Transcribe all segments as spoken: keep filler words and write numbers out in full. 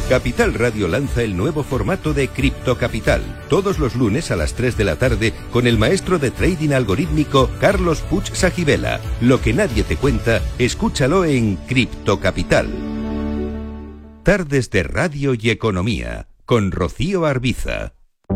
Capital Radio lanza el nuevo formato de Cripto Capital, todos los lunes a las tres de la tarde con el maestro de trading algorítmico Carlos Puig Sajibela. Lo que nadie te cuenta, escúchalo en Cripto Capital. Tardes de Radio y Economía, con Rocío Arbiza.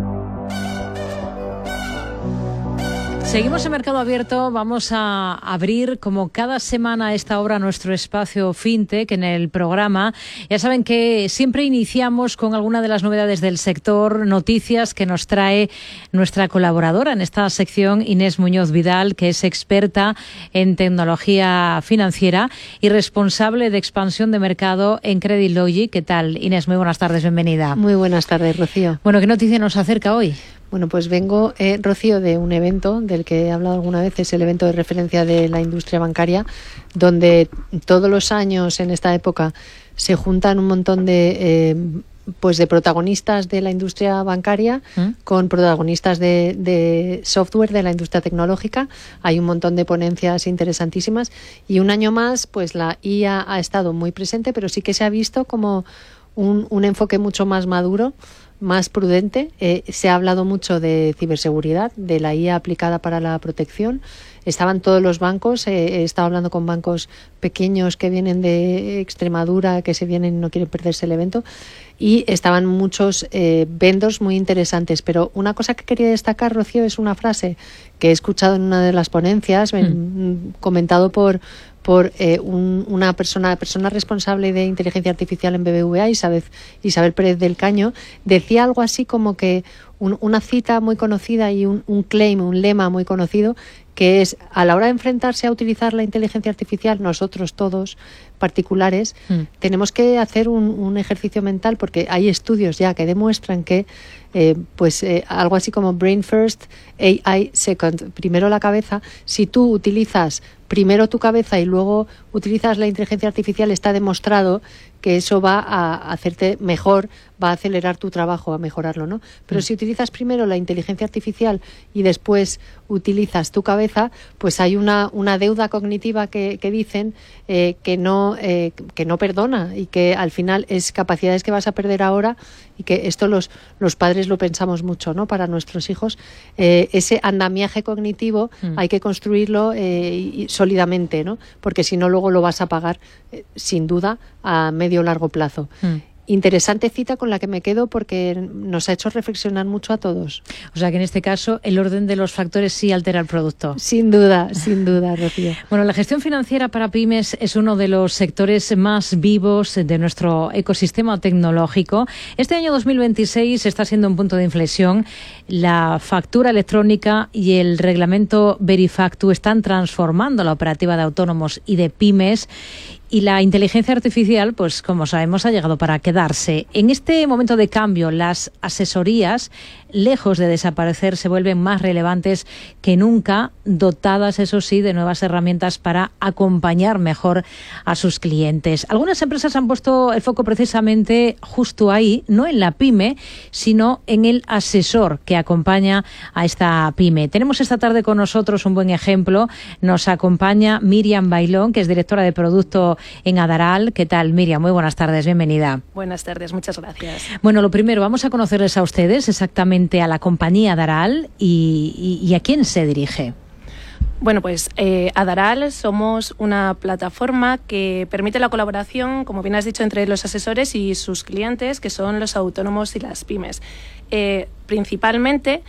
Seguimos en Mercado Abierto, vamos a abrir como cada semana a esta hora nuestro espacio FinTech en el programa. Ya saben que siempre iniciamos con alguna de las novedades del sector, noticias que nos trae nuestra colaboradora en esta sección, Inés Muñoz Vidal, que es experta en tecnología financiera y responsable de expansión de mercado en Credit Logic. ¿Qué tal, Inés? Muy buenas tardes, bienvenida. Muy buenas tardes, Rocío. Bueno, ¿qué noticia nos acerca hoy? Bueno, pues vengo, eh, Rocío, de un evento del que he hablado alguna vez, es el evento de referencia de la industria bancaria, donde todos los años en esta época se juntan un montón de, eh, pues de protagonistas de la industria bancaria ¿Mm? con protagonistas de, de software de la industria tecnológica. Hay un montón de ponencias interesantísimas y un año más, pues la I A ha estado muy presente, pero sí que se ha visto como un, un enfoque mucho más maduro, más prudente. Eh, se ha hablado mucho de ciberseguridad, de la I A aplicada para la protección. Estaban todos los bancos, eh, he estado hablando con bancos pequeños que vienen de Extremadura, que se vienen y no quieren perderse el evento, y estaban muchos eh, vendors muy interesantes. Pero una cosa que quería destacar, Rocío, es una frase que he escuchado en una de las ponencias, mm. comentado por por eh, un, una persona persona responsable de inteligencia artificial en B B V A, Isabel, Isabel Pérez del Caño, decía algo así como que un, una cita muy conocida y un, un claim, un lema muy conocido, que es: a la hora de enfrentarse a utilizar la inteligencia artificial, nosotros todos, particulares, mm. tenemos que hacer un, un ejercicio mental, porque hay estudios ya que demuestran que eh, pues eh, algo así como brain first, A I second, primero la cabeza. Si tú utilizas primero tu cabeza y luego utilizas la inteligencia artificial, está demostrado que eso va a hacerte mejor, va a acelerar tu trabajo, a mejorarlo, ¿no? Pero mm. si utilizas primero la inteligencia artificial y después utilizas tu cabeza, pues hay una, una deuda cognitiva que, que dicen eh, que no eh, que no perdona, y que al final es capacidades que vas a perder ahora, y que esto los, los padres lo pensamos mucho, ¿no? Para nuestros hijos, eh, ese andamiaje cognitivo mm. hay que construirlo eh, sólidamente, ¿no? Porque si no, luego lo vas a pagar eh, sin duda a medio o largo plazo. Mm. Interesante cita con la que me quedo, porque nos ha hecho reflexionar mucho a todos. O sea que en este caso el orden de los factores sí altera el producto. Sin duda, sin duda, Rocío. Bueno, la gestión financiera para pymes es uno de los sectores más vivos de nuestro ecosistema tecnológico. Este año dos mil veintiséis está siendo un punto de inflexión. La factura electrónica y el reglamento Verifactu están transformando la operativa de autónomos y de pymes. Y la inteligencia artificial, pues como sabemos, ha llegado para quedarse. En este momento de cambio, las asesorías, lejos de desaparecer, se vuelven más relevantes que nunca, dotadas, eso sí, de nuevas herramientas para acompañar mejor a sus clientes. Algunas empresas han puesto el foco precisamente justo ahí, no en la pyme, sino en el asesor que acompaña a esta pyme. Tenemos esta tarde con nosotros un buen ejemplo. Nos acompaña Miriam Bailón, que es directora de producto en Adaral. ¿Qué tal, Miriam? Muy buenas tardes, bienvenida. Buenas tardes, muchas gracias. Bueno, lo primero, vamos a conocerles a ustedes, exactamente a la compañía Adaral y, y, y a quién se dirige. Bueno, pues eh, Adaral somos una plataforma que permite la colaboración, como bien has dicho, entre los asesores y sus clientes, que son los autónomos y las pymes. Eh, principalmente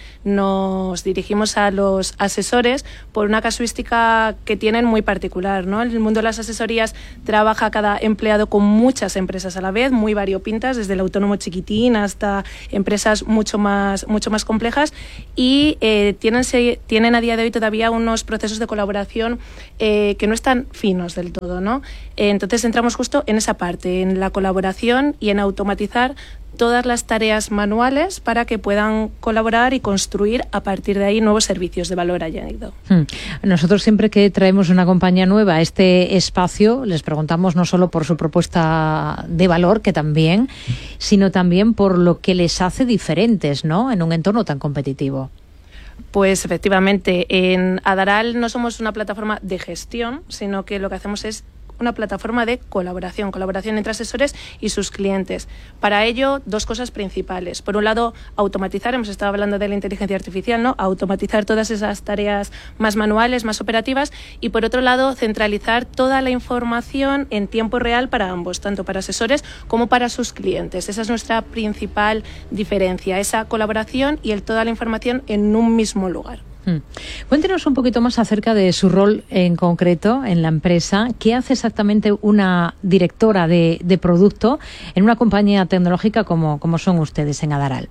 nos dirigimos a los asesores por una casuística que tienen muy particular, ¿no? En el mundo de las asesorías trabaja cada empleado con muchas empresas a la vez, muy variopintas, desde el autónomo chiquitín hasta empresas mucho más, mucho más complejas, y eh, tienen, se, tienen a día de hoy todavía unos procesos de colaboración eh, que no están finos del todo, ¿no? Eh, entonces entramos justo en esa parte, en la colaboración y en automatizar todas las tareas manuales para que puedan colaborar y construir a partir de ahí nuevos servicios de valor añadido. Hmm. Nosotros siempre que traemos una compañía nueva a este espacio les preguntamos no solo por su propuesta de valor, que también, sino también por lo que les hace diferentes, ¿no?, en un entorno tan competitivo. Pues efectivamente, en Adaral no somos una plataforma de gestión, sino que lo que hacemos es una plataforma de colaboración, colaboración entre asesores y sus clientes. Para ello, dos cosas principales. Por un lado, automatizar, hemos estado hablando de la inteligencia artificial, ¿no? Automatizar todas esas tareas más manuales, más operativas, y por otro lado, centralizar toda la información en tiempo real para ambos, tanto para asesores como para sus clientes. Esa es nuestra principal diferencia, esa colaboración y el toda la información en un mismo lugar. Hmm. Cuéntenos un poquito más acerca de su rol en concreto en la empresa. ¿Qué hace exactamente una directora de, de producto en una compañía tecnológica como, como son ustedes en Adaral?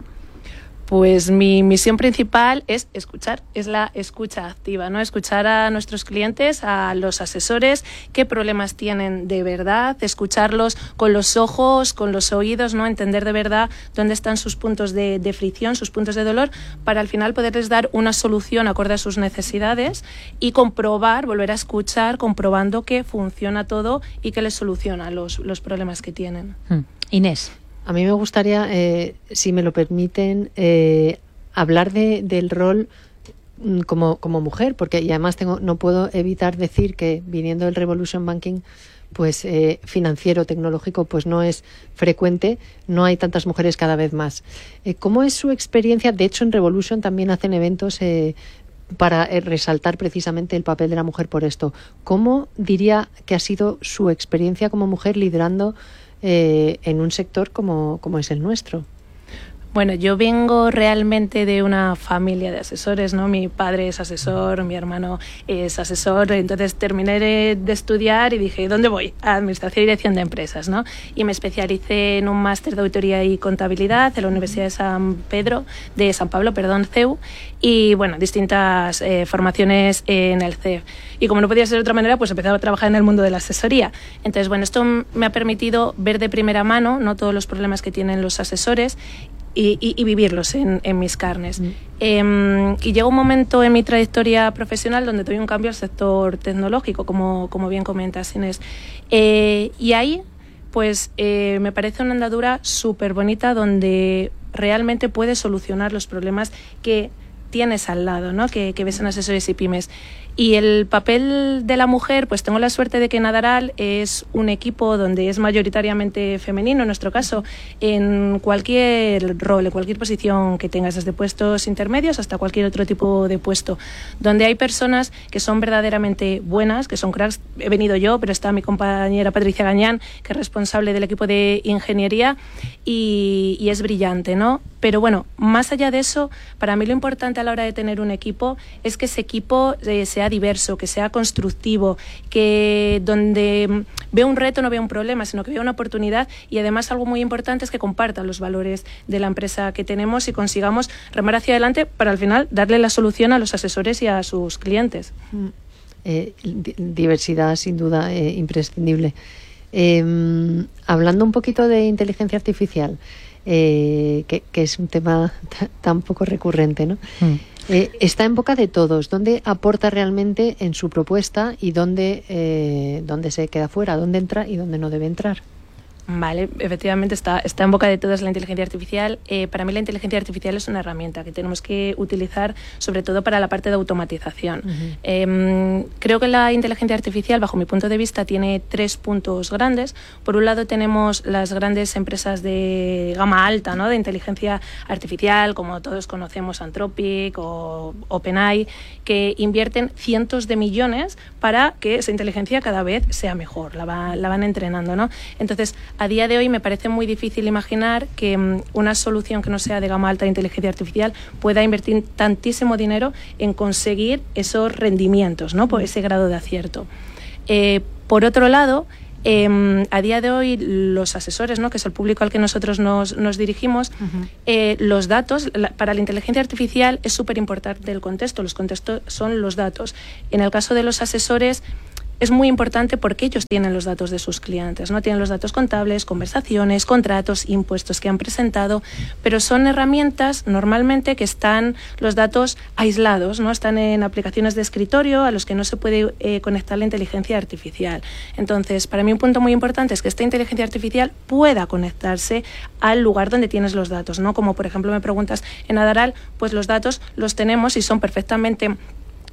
Pues mi misión principal es escuchar, es la escucha activa, ¿no? Escuchar a nuestros clientes, a los asesores, qué problemas tienen de verdad, escucharlos con los ojos, con los oídos, ¿no? Entender de verdad dónde están sus puntos de, de fricción, sus puntos de dolor, para al final poderles dar una solución acorde a sus necesidades y comprobar, volver a escuchar, comprobando que funciona todo y que les soluciona los, los problemas que tienen. Hmm. Inés. A mí me gustaría, eh, si me lo permiten, eh, hablar de, del rol como, como mujer, porque y además tengo, no puedo evitar decir que viniendo del Revolution Banking, pues eh, financiero, tecnológico, pues no es frecuente, no hay tantas mujeres cada vez más. Eh, ¿Cómo es su experiencia? De hecho, en Revolution también hacen eventos eh, para eh, resaltar precisamente el papel de la mujer por esto. ¿Cómo diría que ha sido su experiencia como mujer liderando Eh, en un sector como, como es el nuestro? Bueno, yo vengo realmente de una familia de asesores, ¿no? Mi padre es asesor, mi hermano es asesor, entonces terminé de, de estudiar y dije, ¿dónde voy? A Administración y Dirección de Empresas, ¿no? Y me especialicé en un máster de Auditoría y Contabilidad en la Universidad de San Pedro, de San Pablo, perdón, C E U, y bueno, distintas eh, formaciones en el C E F. Y como no podía ser de otra manera, pues empecé a trabajar en el mundo de la asesoría. Entonces, bueno, esto me ha permitido ver de primera mano, ¿no? Todos los problemas que tienen los asesores Y, y, y vivirlos en, en mis carnes. Mm. Eh, y llega un momento en mi trayectoria profesional donde tuve un cambio al sector tecnológico, como, como bien comentas, Inés. Eh, y ahí, pues, eh, me parece una andadura súper bonita donde realmente puedes solucionar los problemas que tienes al lado, ¿no? Que, que ves en asesores y pymes. Y el papel de la mujer, pues tengo la suerte de que en Adaral es un equipo donde es mayoritariamente femenino, en nuestro caso, en cualquier rol, en cualquier posición que tengas, desde puestos intermedios hasta cualquier otro tipo de puesto, donde hay personas que son verdaderamente buenas, que son cracks. He venido yo, pero está mi compañera Patricia Gañán, que es responsable del equipo de ingeniería y, y es brillante, ¿no? Pero bueno, más allá de eso, para mí lo importante a la hora de tener un equipo es que ese equipo eh, sea diverso, que sea constructivo, que donde vea un reto no vea un problema, sino que vea una oportunidad, y además algo muy importante es que compartan los valores de la empresa que tenemos y consigamos remar hacia adelante para al final darle la solución a los asesores y a sus clientes. Mm. Eh, diversidad sin duda eh, imprescindible. Eh, hablando un poquito de inteligencia artificial, Eh, que, que es un tema t- tan poco recurrente, ¿no? Mm. Eh, está en boca de todos. ¿Dónde aporta realmente en su propuesta y dónde, eh, dónde se queda fuera? ¿Dónde entra y dónde no debe entrar? Vale, efectivamente está, está en boca de todos la inteligencia artificial. Eh, para mí la inteligencia artificial es una herramienta que tenemos que utilizar sobre todo para la parte de automatización. Uh-huh. Eh, creo que la inteligencia artificial, bajo mi punto de vista, tiene tres puntos grandes. Por un lado tenemos las grandes empresas de gama alta, ¿no? De inteligencia artificial, como todos conocemos, Anthropic o OpenAI, que invierten cientos de millones para que esa inteligencia cada vez sea mejor, la, va, la van entrenando, ¿no? Entonces, a día de hoy me parece muy difícil imaginar que um, una solución que no sea de gama alta de inteligencia artificial pueda invertir tantísimo dinero en conseguir esos rendimientos, ¿no? Por ese grado de acierto. Eh, por otro lado, eh, a día de hoy los asesores, ¿no? Que es el público al que nosotros nos, nos dirigimos, uh-huh. eh, los datos, la, para la inteligencia artificial es súper importante el contexto. Los contextos son los datos. En el caso de los asesores, es muy importante porque ellos tienen los datos de sus clientes, ¿no? Tienen los datos contables, conversaciones, contratos, impuestos que han presentado, pero son herramientas normalmente que están los datos aislados, ¿no? Están en aplicaciones de escritorio a los que no se puede eh, conectar la inteligencia artificial. Entonces, para mí un punto muy importante es que esta inteligencia artificial pueda conectarse al lugar donde tienes los datos, ¿no? Como por ejemplo me preguntas en Adaral, pues los datos los tenemos y son perfectamente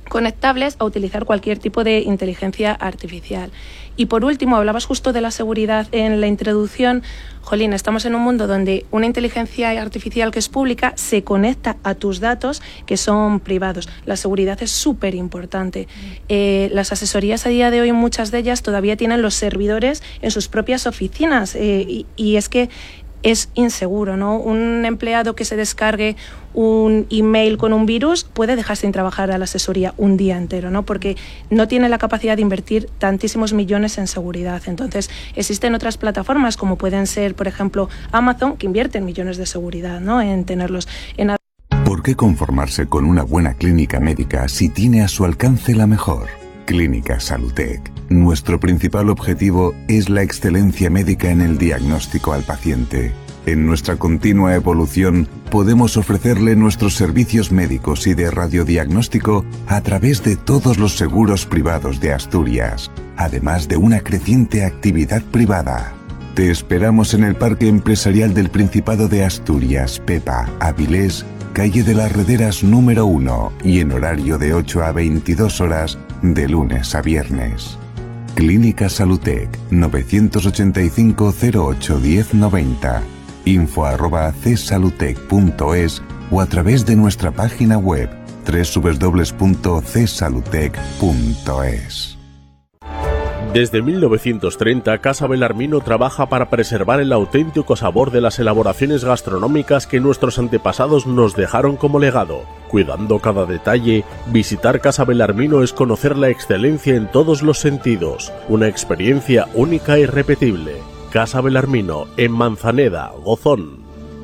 conectables a utilizar cualquier tipo de inteligencia artificial. Y por último, hablabas justo de la seguridad en la introducción. Jolín, estamos en un mundo donde una inteligencia artificial que es pública se conecta a tus datos que son privados. La seguridad es súper importante. Eh, las asesorías a día de hoy, muchas de ellas todavía tienen los servidores en sus propias oficinas eh, y, y es que es inseguro, ¿no? Un empleado que se descargue un email con un virus puede dejar sin trabajar a la asesoría un día entero, ¿no? Porque no tiene la capacidad de invertir tantísimos millones en seguridad. Entonces, existen otras plataformas como pueden ser, por ejemplo, Amazon, que invierten millones de seguridad, ¿no? En tenerlos en. ¿Por qué conformarse con una buena clínica médica si tiene a su alcance la mejor? Clínica Salutec. Nuestro principal objetivo es la excelencia médica en el diagnóstico al paciente. En nuestra continua evolución, podemos ofrecerle nuestros servicios médicos y de radiodiagnóstico a través de todos los seguros privados de Asturias, además de una creciente actividad privada. Te esperamos en el Parque Empresarial del Principado de Asturias, Pepa, Avilés, calle de las Rederas número uno y en horario de ocho a veintidós horas de lunes a viernes. Clínica Salutec novecientos ochenta y cinco cero ocho diez noventa, info arroba csalutec punto es o a través de nuestra página web doble u doble u doble u punto c salutec punto es. Desde mil novecientos treinta, Casa Belarmino trabaja para preservar el auténtico sabor de las elaboraciones gastronómicas que nuestros antepasados nos dejaron como legado. Cuidando cada detalle, visitar Casa Belarmino es conocer la excelencia en todos los sentidos, una experiencia única e irrepetible. Casa Belarmino, en Manzaneda, Gozón.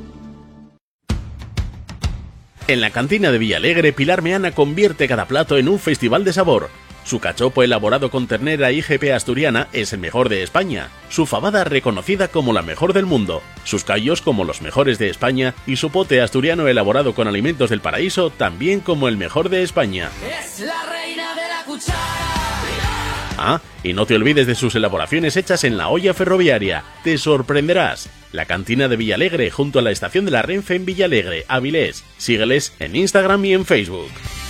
En la cantina de Villalegre, Pilar Meana convierte cada plato en un festival de sabor. Su cachopo elaborado con ternera I G P asturiana es el mejor de España, su fabada reconocida como la mejor del mundo, sus callos como los mejores de España y su pote asturiano elaborado con alimentos del paraíso también como el mejor de España. Es la reina de la cuchara. Ah, y no te olvides de sus elaboraciones hechas en la olla ferroviaria, te sorprenderás. La cantina de Villalegre junto a la estación de la Renfe en Villalegre, Avilés. Sígueles en Instagram y en Facebook.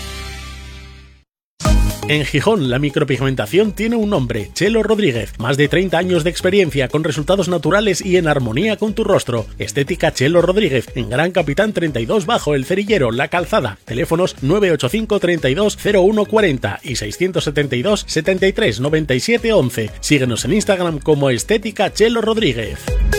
En Gijón, la micropigmentación tiene un nombre, Chelo Rodríguez. Más de treinta años de experiencia con resultados naturales y en armonía con tu rostro. Estética Chelo Rodríguez, en Gran Capitán treinta y dos bajo El Cerillero, La Calzada. Teléfonos nueve ocho cinco, treinta y dos, cero uno cuarenta y seiscientos setenta y dos, setenta y tres, noventa y siete, once. Síguenos en Instagram como Estética Chelo Rodríguez.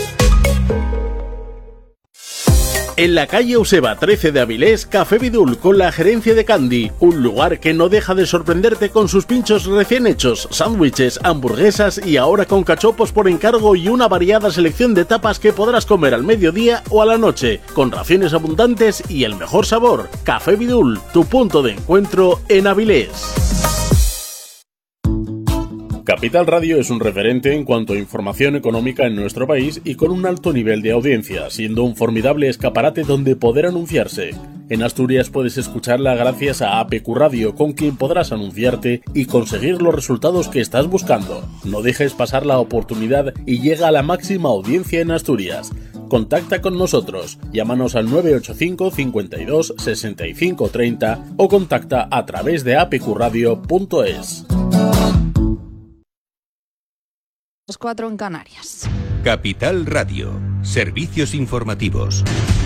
En la calle Euseba trece de Avilés, Café Vidul con la gerencia de Candy, un lugar que no deja de sorprenderte con sus pinchos recién hechos, sándwiches, hamburguesas y ahora con cachopos por encargo y una variada selección de tapas que podrás comer al mediodía o a la noche, con raciones abundantes y el mejor sabor. Café Vidul, tu punto de encuentro en Avilés. Capital Radio es un referente en cuanto a información económica en nuestro país y con un alto nivel de audiencia, siendo un formidable escaparate donde poder anunciarse. En Asturias puedes escucharla gracias a A P Q Radio, con quien podrás anunciarte y conseguir los resultados que estás buscando. No dejes pasar la oportunidad y llega a la máxima audiencia en Asturias. Contacta con nosotros, llámanos al nueve ocho cinco, cincuenta y dos, sesenta y cinco, treinta o contacta a través de a p q radio punto es. Los cuatro en Canarias. Capital Radio. Servicios informativos.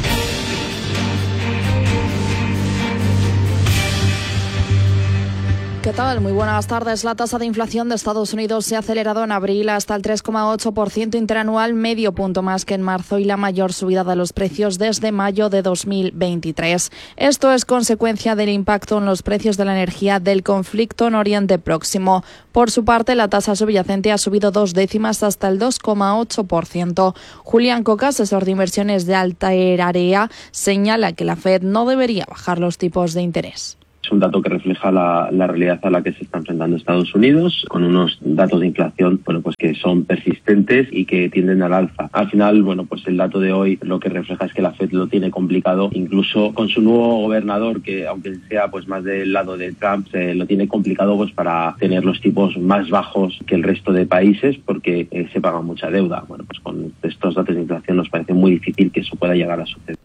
¿Qué tal? Muy buenas tardes. La tasa de inflación de Estados Unidos se ha acelerado en abril hasta el tres coma ocho por ciento interanual, medio punto más que en marzo y la mayor subida de los precios desde mayo de dos mil veintitrés. Esto es consecuencia del impacto en los precios de la energía del conflicto en Oriente Próximo. Por su parte, la tasa subyacente ha subido dos décimas hasta el dos coma ocho por ciento. Julián Coca, asesor de inversiones de Alterarea, señala que la Fed no debería bajar los tipos de interés. Es un dato que refleja la, la realidad a la que se está enfrentando Estados Unidos, con unos datos de inflación, bueno, pues que son persistentes y que tienden al alza. Al final, bueno, pues el dato de hoy lo que refleja es que la Fed lo tiene complicado, incluso con su nuevo gobernador, que aunque sea pues más del lado de Trump, se lo tiene complicado pues para tener los tipos más bajos que el resto de países, porque eh, se paga mucha deuda. Bueno, pues con estos datos de inflación nos parece muy difícil que eso pueda llegar a suceder.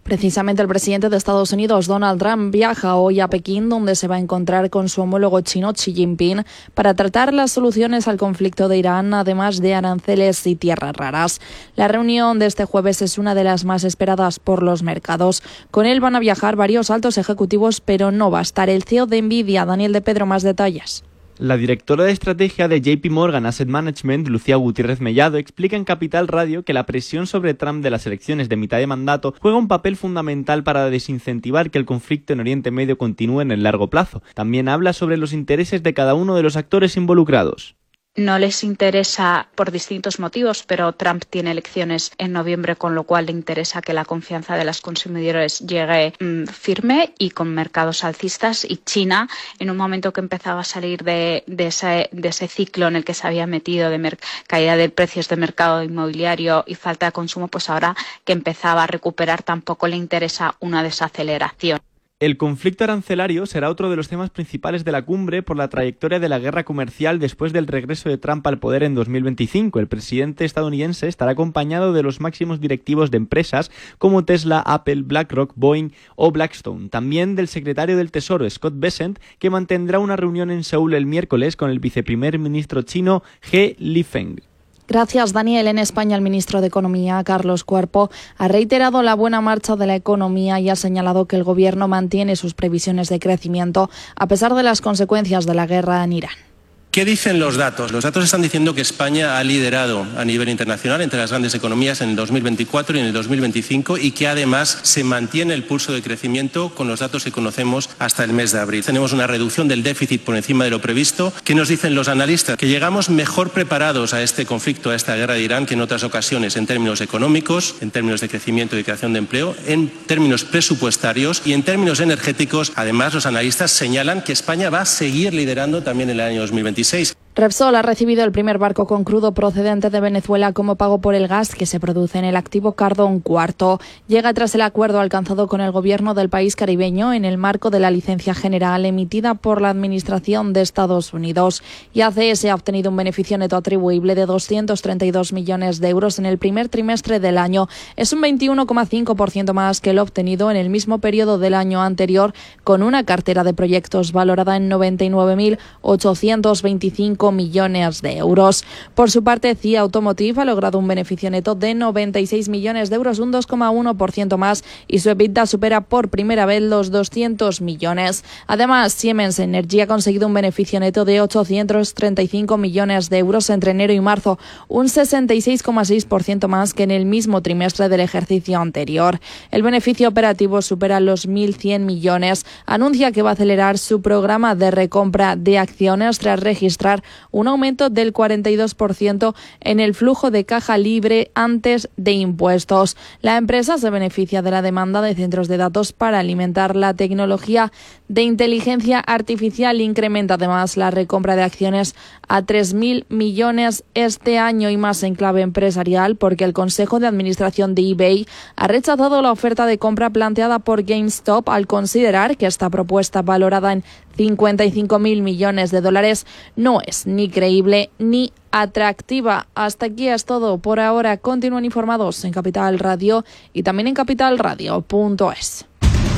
Precisamente el presidente de Estados Unidos, Donald Trump, viaja hoy a Pekín, donde se va a encontrar con su homólogo chino, Xi Jinping, para tratar las soluciones al conflicto de Irán, además de aranceles y tierras raras. La reunión de este jueves es una de las más esperadas por los mercados. Con él van a viajar varios altos ejecutivos, pero no va a estar el C E O de Nvidia, Daniel de Pedro. Más detalles. La directora de estrategia de J P Morgan Asset Management, Lucía Gutiérrez Mellado, explica en Capital Radio que la presión sobre Trump de las elecciones de mitad de mandato juega un papel fundamental para desincentivar que el conflicto en Oriente Medio continúe en el largo plazo. También habla sobre los intereses de cada uno de los actores involucrados. No les interesa por distintos motivos, pero Trump tiene elecciones en noviembre, con lo cual le interesa que la confianza de los consumidores llegue mmm, firme y con mercados alcistas. Y China, en un momento que empezaba a salir de, de, ese, de ese ciclo en el que se había metido de mer- caída de precios de mercado inmobiliario y falta de consumo, pues ahora que empezaba a recuperar tampoco le interesa una desaceleración. El conflicto arancelario será otro de los temas principales de la cumbre por la trayectoria de la guerra comercial después del regreso de Trump al poder en dos mil veinticinco. El presidente estadounidense estará acompañado de los máximos directivos de empresas como Tesla, Apple, BlackRock, Boeing o Blackstone. También del secretario del Tesoro, Scott Bessent, que mantendrá una reunión en Seúl el miércoles con el viceprimer ministro chino He Lifeng. Gracias, Daniel. En España, el ministro de Economía, Carlos Cuerpo, ha reiterado la buena marcha de la economía y ha señalado que el Gobierno mantiene sus previsiones de crecimiento a pesar de las consecuencias de la guerra en Irán. ¿Qué dicen los datos? Los datos están diciendo que España ha liderado a nivel internacional entre las grandes economías en el dos mil veinticuatro y en el dos mil veinticinco y que además se mantiene el pulso de crecimiento con los datos que conocemos hasta el mes de abril. Tenemos una reducción del déficit por encima de lo previsto. ¿Qué nos dicen los analistas? Que llegamos mejor preparados a este conflicto, a esta guerra de Irán, que en otras ocasiones en términos económicos, en términos de crecimiento y creación de empleo, en términos presupuestarios y en términos energéticos. Además, los analistas señalan que España va a seguir liderando también en el año dos mil veintiséis. Repsol ha recibido el primer barco con crudo procedente de Venezuela como pago por el gas que se produce en el activo Cardón cuarto. Llega tras el acuerdo alcanzado con el gobierno del país caribeño en el marco de la licencia general emitida por la Administración de Estados Unidos. Y A C S ha obtenido un beneficio neto atribuible de doscientos treinta y dos millones de euros en el primer trimestre del año. Es un veintiuno coma cinco por ciento más que lo obtenido en el mismo periodo del año anterior, con una cartera de proyectos valorada en noventa y nueve mil ochocientos veinticinco millones de euros. Por su parte, C I A Automotive ha logrado un beneficio neto de noventa y seis millones de euros, un dos coma uno por ciento más, y su EBITDA supera por primera vez los doscientos millones. Además, Siemens Energy ha conseguido un beneficio neto de ochocientos treinta y cinco millones de euros entre enero y marzo, un sesenta y seis coma seis por ciento más que en el mismo trimestre del ejercicio anterior. El beneficio operativo supera los mil cien millones. Anuncia que va a acelerar su programa de recompra de acciones tras registrar un aumento del cuarenta y dos por ciento en el flujo de caja libre antes de impuestos. La empresa se beneficia de la demanda de centros de datos para alimentar la tecnología de inteligencia artificial. Incrementa además la recompra de acciones a tres mil millones este año y más en clave empresarial, porque el Consejo de Administración de eBay ha rechazado la oferta de compra planteada por GameStop al considerar que esta propuesta, valorada en cincuenta y cinco mil millones de dólares, no es ni creíble ni atractiva. Hasta aquí es todo por ahora. Continúen informados en Capital Radio y también en capital radio punto es.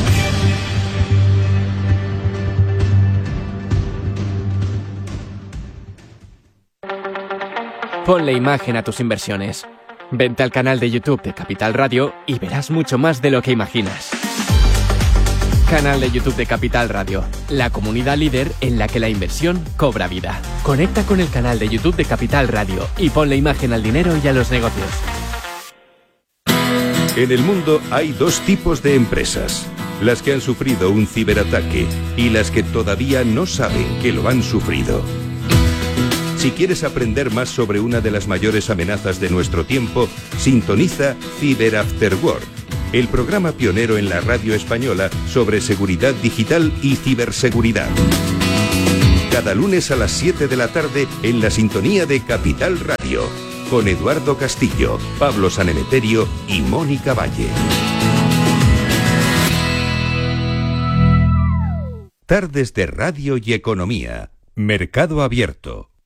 Ponle imagen a tus inversiones. Vente al canal de YouTube de Capital Radio y verás mucho más de lo que imaginas. Canal de YouTube de Capital Radio, la comunidad líder en la que la inversión cobra vida. Conecta con el canal de YouTube de Capital Radio y ponle imagen al dinero y a los negocios. En el mundo hay dos tipos de empresas: las que han sufrido un ciberataque y las que todavía no saben que lo han sufrido. Si quieres aprender más sobre una de las mayores amenazas de nuestro tiempo, sintoniza Cyber After Work, el programa pionero en la radio española sobre seguridad digital y ciberseguridad. Cada lunes a las siete de la tarde en la sintonía de Capital Radio, con Eduardo Castillo, Pablo Sanemeterio y Mónica Valle. Tardes de Radio y Economía. Mercado Abierto,